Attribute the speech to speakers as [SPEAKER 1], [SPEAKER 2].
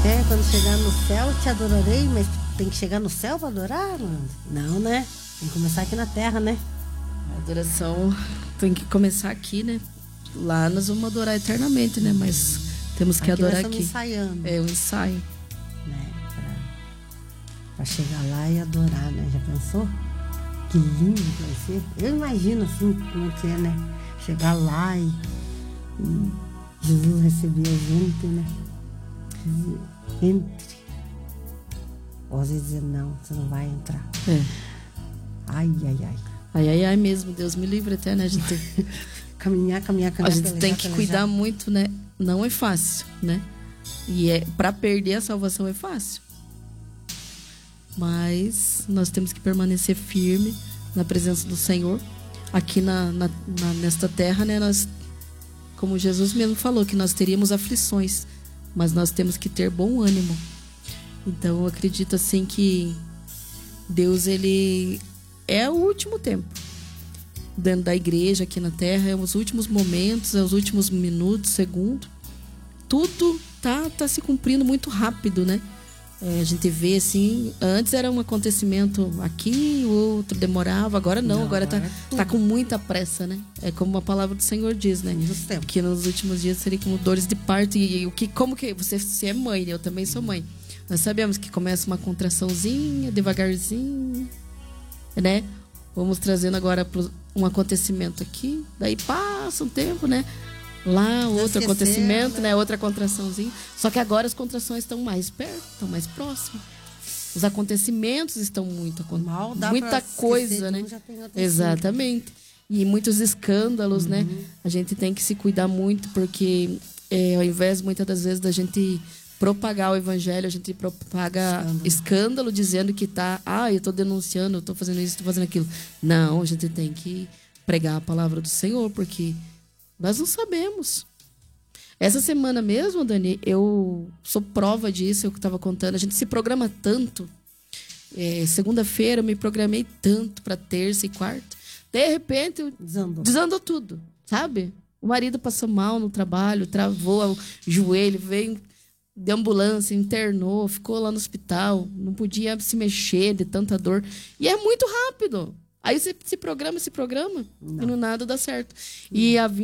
[SPEAKER 1] É, quando chegar no céu te adorarei, mas tem que chegar no céu para adorar? Não, né? Tem que começar aqui na terra, né?
[SPEAKER 2] A adoração tem que começar aqui, né? Lá nós vamos adorar eternamente, né? Mas temos que
[SPEAKER 1] aqui
[SPEAKER 2] adorar
[SPEAKER 1] nós
[SPEAKER 2] aqui.
[SPEAKER 1] Ensaiando.
[SPEAKER 2] É um ensaio.
[SPEAKER 1] Né? Pra chegar lá e adorar, né? Já pensou? Que lindo que vai ser. Eu imagino assim como que é, né? Chegar lá e Jesus receber a gente, né? Entre. Ou às vezes dizer, não, você não vai entrar.
[SPEAKER 2] É.
[SPEAKER 1] Ai, ai, ai.
[SPEAKER 2] Ai, ai, ai mesmo. Deus me livre até, né? A gente,
[SPEAKER 1] caminhar.
[SPEAKER 2] A gente tem que cuidar muito, né? Não é fácil, né? E pra perder a salvação é fácil. Mas nós temos que permanecer firme na presença do Senhor. Aqui nesta terra, né? Nós, como Jesus mesmo falou, que nós teríamos aflições, mas nós temos que ter bom ânimo. Então eu acredito assim que Deus, ele é o último tempo dentro da igreja aqui na terra, é os últimos momentos, é os últimos minutos, segundos. Tudo tá se cumprindo muito rápido, né? A gente vê assim, antes era um acontecimento aqui, o outro demorava, agora não, agora tá com muita pressa, né? É como a palavra do Senhor diz, né? Que nos últimos dias seria como dores de parto. E o que, como que você é mãe, eu também sou mãe. Nós sabemos que começa uma contraçãozinha, devagarzinho, né? Vamos trazendo agora um acontecimento aqui, daí passa um tempo, né? Lá, outro acontecimento, né? Outra contraçãozinha. Só que agora as contrações estão mais perto, estão mais próximas. Os acontecimentos estão muita coisa, né? Exatamente. E muitos escândalos, né? A gente tem que se cuidar muito, porque ao invés, muitas das vezes, da gente propagar o evangelho, a gente propaga escândalo dizendo que eu tô denunciando, eu tô fazendo isso, tô fazendo aquilo. Não, a gente tem que pregar a palavra do Senhor, porque nós não sabemos. Essa semana mesmo, Dani, eu sou prova disso, eu que estava contando. A gente se programa tanto. Segunda-feira eu me programei tanto para terça e quarta. De repente, desandou tudo, sabe? O marido passou mal no trabalho, travou o joelho, veio de ambulância, internou, ficou lá no hospital, não podia se mexer de tanta dor. E é muito rápido. Aí você se programa, e no nada dá certo. E